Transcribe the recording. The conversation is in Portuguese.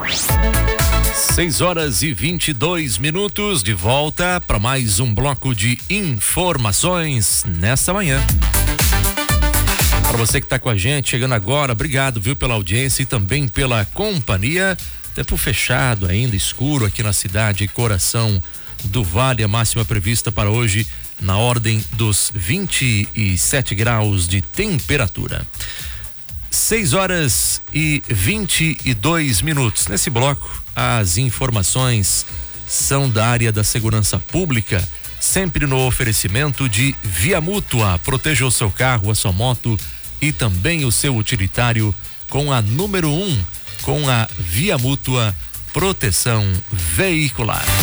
6h22, de volta para mais um bloco de informações nesta manhã. Para você que está com a gente, chegando agora, obrigado, viu, pela audiência e também pela companhia. Tempo fechado ainda, escuro aqui na cidade, Coração do Vale. A máxima prevista para hoje na ordem dos 27 graus de temperatura. 6h22. Nesse bloco, as informações são da área da segurança pública, sempre no oferecimento de Via Mútua. Proteja o seu carro, a sua moto e também o seu utilitário com a número 1, com a Via Mútua Proteção Veicular.